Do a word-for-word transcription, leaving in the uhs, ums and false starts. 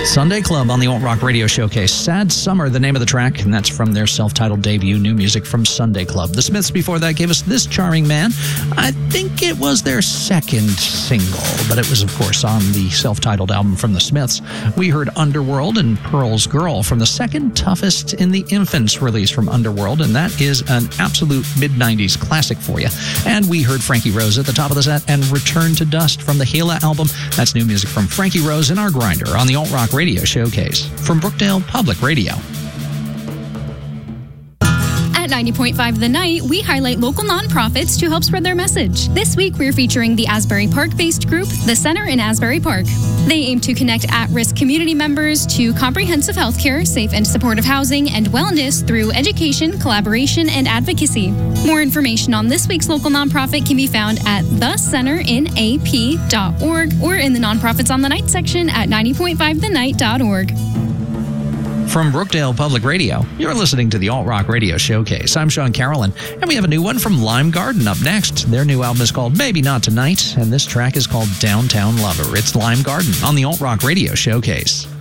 Sunday Club on the Alt Rock Radio Showcase. Sad Summer, the name of the track, and that's from their self-titled debut, new music from Sunday Club. The Smiths before that gave us This Charming Man. I think it was their second single, but it was, of course, on the self-titled album from the Smiths. We heard Underworld and Pearl's Girl from the second Toughest in the Infants release from Underworld, and that is an absolute mid nineties classic for you. And we heard Frankie Rose at the top of the set and Return to Dust from the Hela album. That's new music from Frankie Rose and Our Grinder on the Alt Rock Radio Showcase from Brookdale Public Radio. At ninety point five The Night, we highlight local nonprofits to help spread their message. This week, we're featuring the Asbury Park-based group, The Center in Asbury Park. They aim to connect at-risk community members to comprehensive healthcare, safe and supportive housing, and wellness through education, collaboration, and advocacy. More information on this week's local nonprofit can be found at the center in a p dot org or in the Nonprofits on the Night section at ninety point five the night dot org. From Brookdale Public Radio, you're listening to the Alt Rock Radio Showcase. I'm Sean Carolyn, and we have a new one from Lime Garden up next. Their new album is called Maybe Not Tonight, and this track is called Downtown Lover. It's Lime Garden on the Alt Rock Radio Showcase.